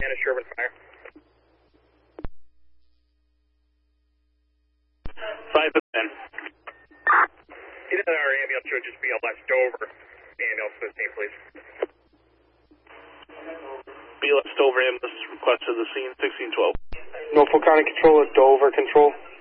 and a Sherman fire. 5 to 10. Get in our ambulance should just be BLS Dover. Ambulance with me, please. BLS Dover ambulance request to the scene, 1612. Norfolk County Control, Dover Control.